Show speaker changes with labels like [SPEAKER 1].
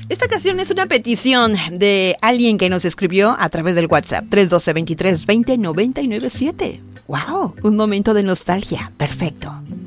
[SPEAKER 1] Esta canción es una petición de alguien que nos escribió a través del WhatsApp 312-2320-997. ¡Wow! Un momento de nostalgia. Perfecto.